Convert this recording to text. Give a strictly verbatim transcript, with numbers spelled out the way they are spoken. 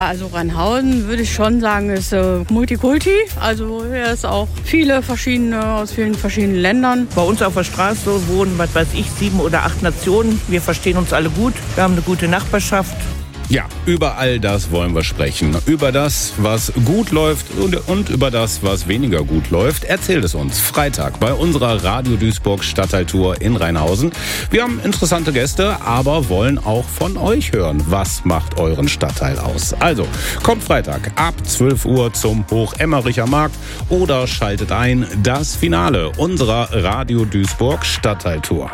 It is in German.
Also Rheinhausen würde ich schon sagen, ist äh, Multikulti. Also hier ist auch viele verschiedene, aus vielen verschiedenen Ländern. Bei uns auf der Straße wohnen, was weiß ich, sieben oder acht Nationen. Wir verstehen uns alle gut. Wir haben eine gute Nachbarschaft. Ja, über all das wollen wir sprechen. Über das, was gut läuft und, und über das, was weniger gut läuft. Erzählt es uns Freitag bei unserer Radio Duisburg Stadtteiltour in Rheinhausen. Wir haben interessante Gäste, aber wollen auch von euch hören. Was macht euren Stadtteil aus? Also, kommt Freitag ab zwölf Uhr zum Hoch-Emmericher Markt oder schaltet ein das Finale unserer Radio Duisburg Stadtteiltour.